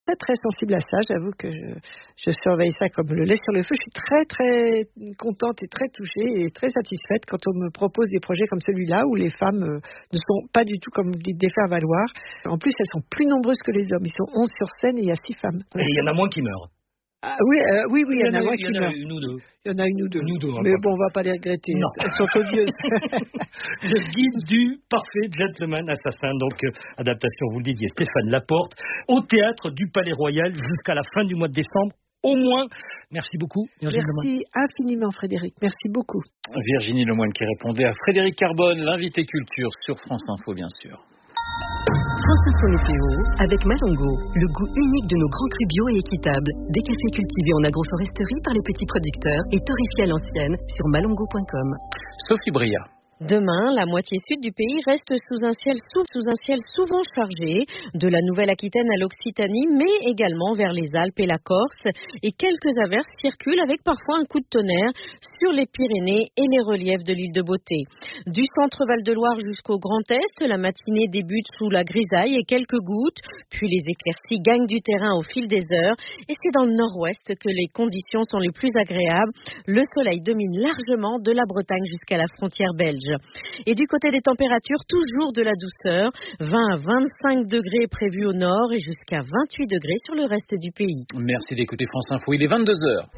très très sensible à ça. J'avoue que je surveille ça comme le lait sur le feu. Je suis très très contente et très touchée et très satisfaite quand on me propose des projets comme celui-là où les femmes ne sont pas du tout, comme vous dites, des faire-valoir. En plus, elles sont plus nombreuses que les hommes. Ils sont 11 sur scène et il y a 6 femmes. Et il y en a moins qui meurent. Ah, oui, il y en a moins qui meurent. Il y en a une ou deux. Il y en a une ou deux. Hein, mais bon, on va pas les regretter. Non. Elles sont odieuses. Le guide du parfait gentleman assassin. Donc, adaptation, vous le disiez, Stéphane Laporte, au théâtre du Palais Royal jusqu'à la fin du mois de décembre. Au moins. Merci beaucoup, Virginie Lemoine. Merci infiniment, Frédéric. Merci beaucoup. Virginie Lemoine qui répondait à Frédéric Carbone, l'invité culture sur France Info, bien sûr. France Info Météo avec Malongo, le goût unique de nos grands crus bio et équitables. Des cafés cultivés en agroforesterie par les petits producteurs et torréfiés à l'ancienne sur malongo.com. Sophie Bria. Demain, la moitié sud du pays reste sous un ciel souvent chargé, de la Nouvelle-Aquitaine à l'Occitanie, mais également vers les Alpes et la Corse. Et quelques averses circulent avec parfois un coup de tonnerre sur les Pyrénées et les reliefs de l'île de Beauté. Du centre Val-de-Loire jusqu'au Grand Est, la matinée débute sous la grisaille et quelques gouttes, puis les éclaircies gagnent du terrain au fil des heures. Et c'est dans le nord-ouest que les conditions sont les plus agréables. Le soleil domine largement de la Bretagne jusqu'à la frontière belge. Et du côté des températures, toujours de la douceur, 20 à 25 degrés prévus au nord et jusqu'à 28 degrés sur le reste du pays. Merci d'écouter France Info, il est 22h.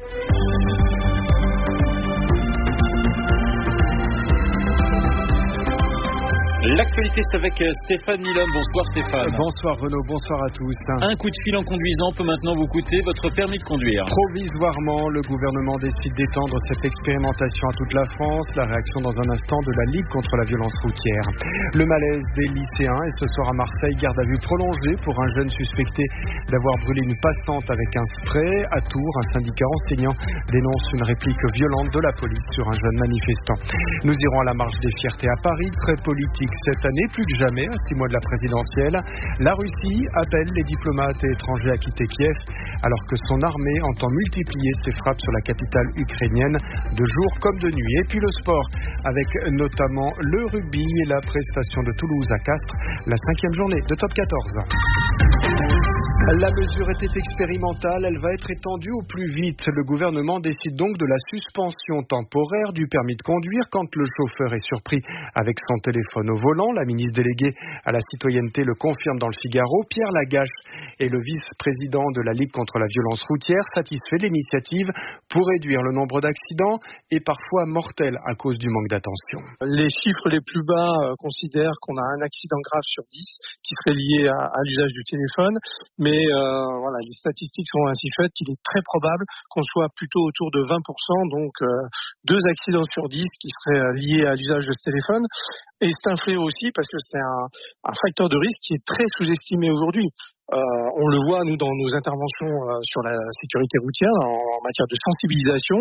L'actualité, c'est avec Stéphane Milhomme. Bonsoir Stéphane. Bonsoir Renaud, bonsoir à tous. Un coup de fil en conduisant peut maintenant vous coûter votre permis de conduire. Provisoirement, le gouvernement décide d'étendre cette expérimentation à toute la France. La réaction dans un instant de la Ligue contre la violence routière. Le malaise des lycéens et ce soir à Marseille, garde à vue prolongée pour un jeune suspecté d'avoir brûlé une passante avec un spray. À Tours, un syndicat enseignant dénonce une réplique violente de la police sur un jeune manifestant. Nous irons à la marche des fiertés à Paris, très politique cette année, plus que jamais, à 6 mois de la présidentielle. La Russie appelle les diplomates et étrangers à quitter Kiev, alors que son armée entend multiplier ses frappes sur la capitale ukrainienne, de jour comme de nuit. Et puis le sport, avec notamment le rugby et la prestation de Toulouse à Castres, la 5e journée de Top 14. La mesure était expérimentale, elle va être étendue au plus vite. Le gouvernement décide donc de la suspension temporaire du permis de conduire quand le chauffeur est surpris avec son téléphone au volant. La ministre déléguée à la citoyenneté le confirme dans le Figaro. Pierre Lagache est le vice-président de la Ligue contre la violence routière, satisfait de l'initiative pour réduire le nombre d'accidents et parfois mortels à cause du manque d'attention. Les chiffres les plus bas considèrent qu'on a un accident grave sur 10 qui serait lié à l'usage du téléphone. Mais voilà, les statistiques sont ainsi faites qu'il est très probable qu'on soit plutôt autour de 20%, donc 2 accidents sur 10 qui seraient liés à l'usage de ce téléphone. Et c'est un fléau aussi parce que c'est un facteur de risque qui est très sous-estimé aujourd'hui. On le voit, nous, dans nos interventions sur la sécurité routière, en matière de sensibilisation.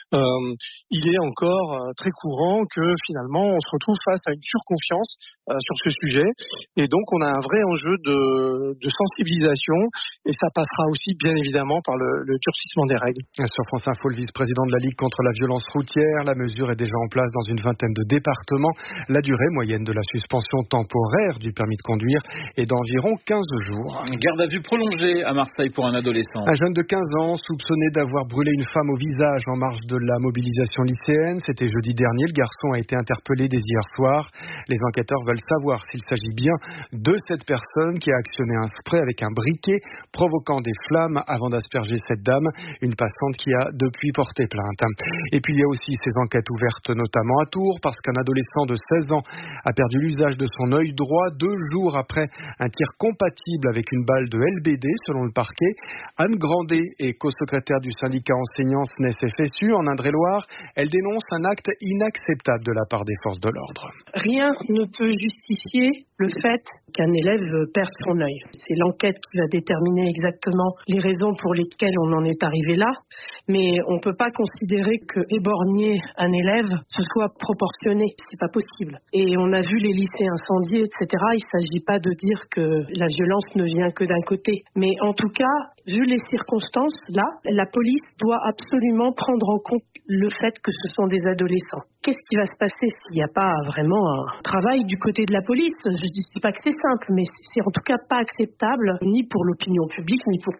Il est encore très courant que, finalement, on se retrouve face à une surconfiance sur ce sujet. Et donc, on a un vrai enjeu de sensibilisation. Et ça passera aussi, bien évidemment, par le durcissement des règles. Sur France Info, le vice-président de la Ligue contre la violence routière. La mesure est déjà en place dans une vingtaine de départements. La durée moyenne de la suspension temporaire du permis de conduire est d'environ 15 jours. Garde à vue prolongée à Marseille pour un adolescent. Un jeune de 15 ans soupçonné d'avoir brûlé une femme au visage en marge de la mobilisation lycéenne. C'était jeudi dernier. Le garçon a été interpellé dès hier soir. Les enquêteurs veulent savoir s'il s'agit bien de cette personne qui a actionné un spray avec un briquet provoquant des flammes avant d'asperger cette dame, une passante qui a depuis porté plainte. Et puis il y a aussi ces enquêtes ouvertes notamment à Tours parce qu'un adolescent de 16 ans a perdu l'usage de son œil droit 2 jours après un tir compatible avec une balle de LBD selon le parquet. Anne Grandet est co-secrétaire du syndicat enseignants SNES-FSU en Indre-et-Loire. Elle dénonce un acte inacceptable de la part des forces de l'ordre. Rien ne peut justifier le fait qu'un élève perde son œil. C'est l'enquête qui va déterminer exactement les raisons pour lesquelles on en est arrivé là. Mais on ne peut pas considérer que éborgner un élève, ce soit proportionné. C'est pas possible. Et on a vu les lycées incendiés, etc. Il ne s'agit pas de dire que la violence ne vient que d'un côté. Mais en tout cas, vu les circonstances, là, la police doit absolument prendre en compte le fait que ce sont des adolescents. Qu'est-ce qui va se passer s'il n'y a pas vraiment un travail du côté de la police ? Je ne dis pas que c'est simple, mais c'est en tout cas pas acceptable, ni pour l'opinion publique, ni pour